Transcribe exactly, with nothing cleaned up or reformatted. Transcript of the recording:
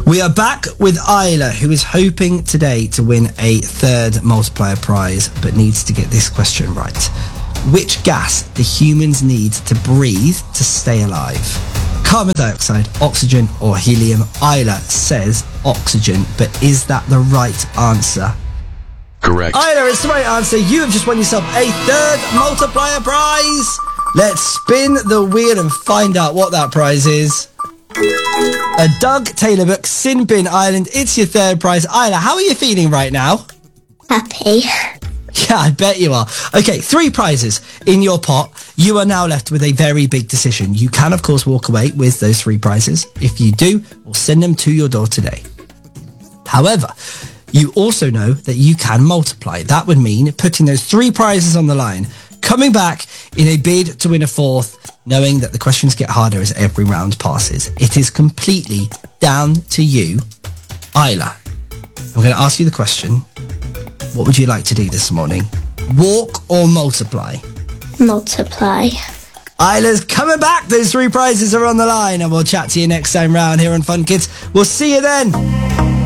We are back with Isla, who is hoping today to win a third multiplier prize, but needs to get this question right. Which gas do humans need to breathe to stay alive? Carbon dioxide, oxygen, or helium? Isla says oxygen, but is that the right answer? Correct. Isla, it's the right answer. You have just won yourself a third multiplier prize. Let's spin the wheel and find out what that prize is. A Doug Taylor book, Sin Bin Island. It's your third prize. Isla, how are you feeling right now? Happy. Yeah, I bet you are. Okay, three prizes in your pot. You are now left with a very big decision. You can, of course, walk away with those three prizes. If you do, we'll send them to your door today. However, you also know that you can multiply. That would mean putting those three prizes on the line, coming back in a bid to win a fourth, knowing that the questions get harder as every round passes. It is completely down to you, Isla. I'm going to ask you the question. What would you like to do this morning? Walk or multiply? Multiply. Isla's coming back. Those three prizes are on the line, and we'll chat to you next time round here on Fun Kids. We'll see you then.